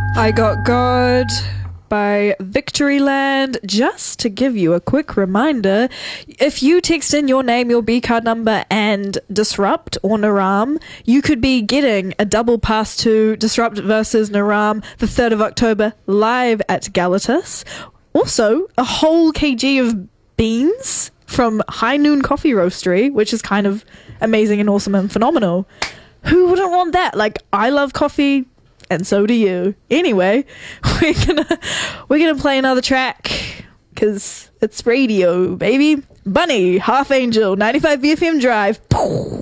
I Got God by Victoryland. Just to give you a quick reminder, if you text in your name, your B card number, and Disrupt or Naram, you could be getting a double pass to Disrupt versus Naram the 3rd of October live at Galatas. Also, a whole kg of beans from High Noon Coffee Roastery, which is kind of amazing and awesome and phenomenal. Who wouldn't want that? Like, I love coffee, and so do you. Anyway, we're gonna play another track because it's radio, baby. Bunny, Half Angel, 95 BFM Drive.